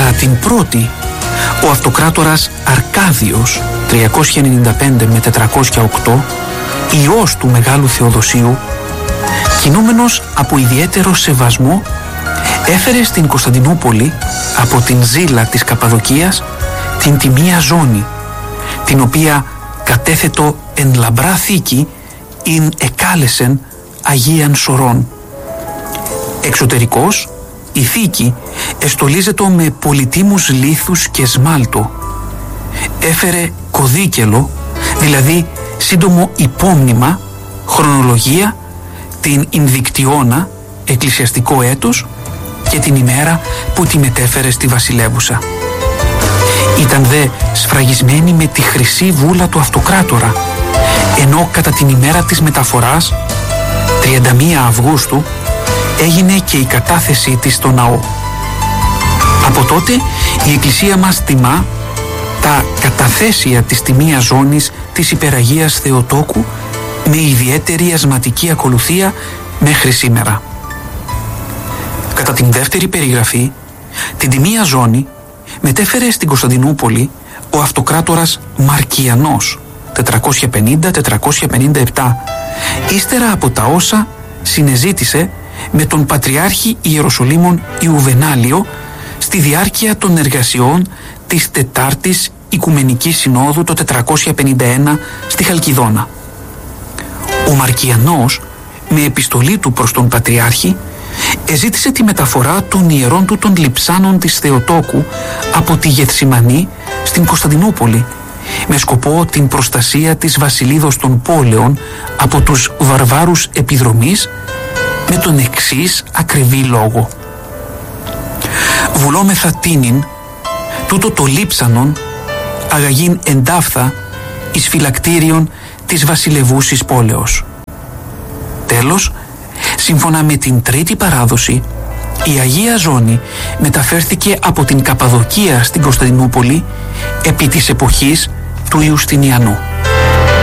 Κατά την πρώτη, ο αυτοκράτορας Αρκάδιος 395 με 408, ιός του Μεγάλου Θεοδοσίου, κινούμενος από ιδιαίτερο σεβασμό, έφερε στην Κωνσταντινούπολη από την ζήλα της Καπαδοκίας την τιμία ζώνη, την οποία κατέθετο εν λαμπρά θήκη ειν εκάλεσεν Αγίαν Σωρών. Εξωτερικός, η θήκη εστολίζεται με πολυτίμους λίθους και σμάλτο. Έφερε κωδίκελο, δηλαδή σύντομο υπόμνημα, χρονολογία, την Ινδικτιώνα, εκκλησιαστικό έτος, και την ημέρα που τη μετέφερε στη βασιλεύουσα. Ήταν δε σφραγισμένη με τη χρυσή βούλα του αυτοκράτορα, ενώ κατά την ημέρα της μεταφοράς, 31 Αυγούστου, έγινε και η κατάθεσή της στο ναό. Από τότε η Εκκλησία μας τιμά τα καταθέσια της τιμίας ζώνης της Υπεραγίας Θεοτόκου με ιδιαίτερη ασματική ακολουθία μέχρι σήμερα. Κατά την δεύτερη περιγραφή, την τιμία ζώνη μετέφερε στην Κωνσταντινούπολη ο αυτοκράτορας Μαρκιανός 450-457, ύστερα από τα όσα συνεζήτησε με τον Πατριάρχη Ιεροσολύμων Ιουβενάλιο στη διάρκεια των εργασιών της Τετάρτης Οικουμενικής Συνόδου το 451 στη Χαλκιδόνα. Ο Μαρκιανός, με επιστολή του προς τον Πατριάρχη, εζήτησε τη μεταφορά των ιερών του των λειψάνων της Θεοτόκου από τη Γεθσιμανή στην Κωνσταντινούπολη, με σκοπό την προστασία της βασιλίδος των πόλεων από τους βαρβάρους επιδρομής, με τον εξής ακριβή λόγο. Βουλόμεθα τίνην, τούτο το λείψανον αγαγήν εντάφθα εις φυλακτήριον της βασιλευούσης πόλεως. Τέλος, σύμφωνα με την τρίτη παράδοση, η Αγία Ζώνη μεταφέρθηκε από την Καπαδοκία στην Κωνσταντινούπολη επί της εποχής του Ιουστινιανού.